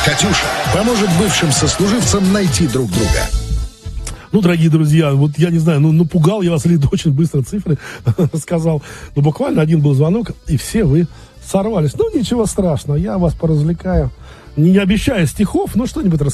«Катюша» поможет бывшим сослуживцам найти друг друга. Ну, дорогие друзья, вот я не знаю, напугал я вас или очень быстро цифры сказал. Но буквально один был звонок, и все вы сорвались. Ну, ничего страшного, я вас поразвлекаю. Не обещая стихов, но что-нибудь расскажу.